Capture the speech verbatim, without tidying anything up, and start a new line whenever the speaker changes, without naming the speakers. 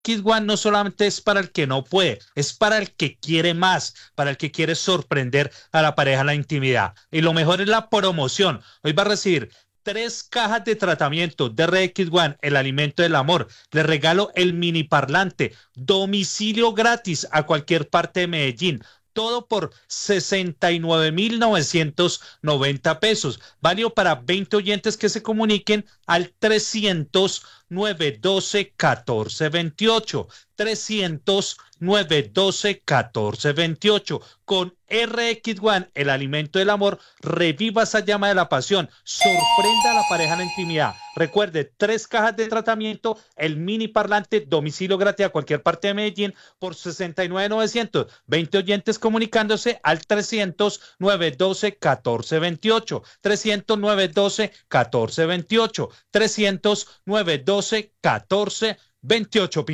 X uno no solamente es para el que no puede, es para el que quiere más, para el que quiere sorprender a la pareja en la intimidad. Y lo mejor es la promoción. Hoy va a recibir tres cajas de tratamiento de R X uno, el alimento del amor. Le regalo el mini parlante, domicilio gratis a cualquier parte de Medellín. Todo por sesenta y nueve mil novecientos noventa pesos. Válido para veinte oyentes que se comuniquen al trescientos, nueve doce, catorce veintiocho. trescientos, nueve doce, catorce veintiocho. Con R X uno, el alimento del amor, reviva esa llama de la pasión. Sorprenda a la pareja en la intimidad. Recuerde, tres cajas de tratamiento, el mini parlante, domicilio gratis a cualquier parte de Medellín por sesenta y nueve mil novecientos. veinte oyentes comunicándose al trescientos, nueve doce, catorce veintiocho. trescientos, nueve doce, catorce veintiocho. trescientos, nueve doce, catorce veintiocho.